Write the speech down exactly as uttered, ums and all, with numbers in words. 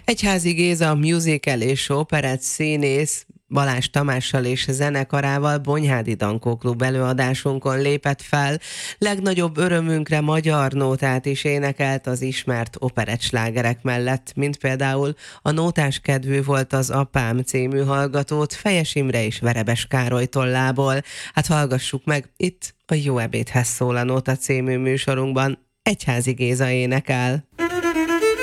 Egyházi Géza musical és operett színész Balázs Tamással és zenekarával Bonyhádi Dankó Klub előadásunkon lépett fel. Legnagyobb örömünkre magyar nótát is énekelt az ismert operett slágerek mellett, mint például A nótás kedvű volt az apám című hallgatót Fejes Imre és Verebes Károly tollából. Hát hallgassuk meg itt a Jó ebédhez szól a Nóta című műsorunkban. Egyházi Géza énekel.